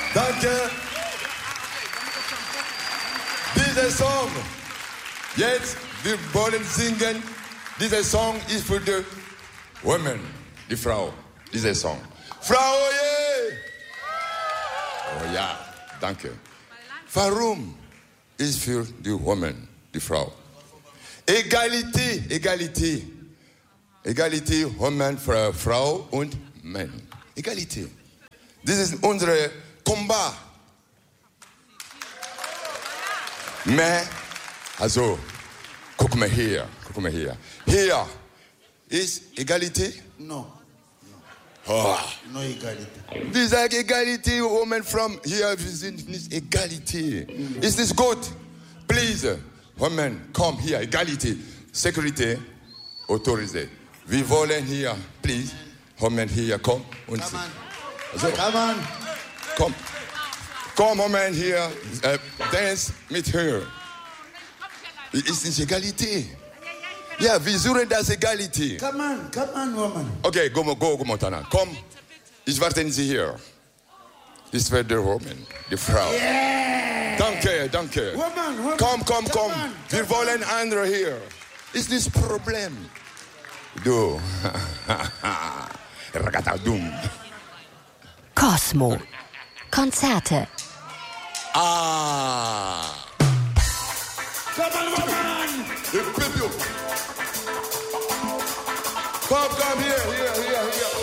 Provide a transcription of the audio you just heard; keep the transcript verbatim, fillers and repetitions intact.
Danke. Dieser Song, jetzt, wir wollen singen. Dieser Song ist für die Women, die Frau. Dieser Song. Frau, yeah. Oh ja, danke. Warum ist für die Women, die Frau? Egalité, Egalité. Egalité, Women, Frau und Mann. Egalité. Das ist unser Combat. Mais, also, guck mal hier, guck mal hier. Hier ist Egalité? No. Oh. No Egalité. Wir sagen Egalité, Women from hier, wir sind nicht Egalité. Mm. Ist das gut? Please, Women, komm hier, Egalité. Security, autorisé. Wir wollen hier, please, Women hier, komm. Und Come on. Also, Come on. Komm. Komm, Women hier, äh, dance mit her. Ist nicht Egalité. Ja, wir suchen das Egalité. Come on, come on, woman. Okay, go, go, go, Montana. Komm, ich warte Sie hier. Das wird der Woman, die Frau. Yeah. Danke, danke. Woman, woman. Komm, komm, komm. On, Wir wollen andere hier. Ist das Problem? Du. Ragatadum. Cosmo. Konzerte. Ah. Come on, woman. The people. Come, come here, here, here.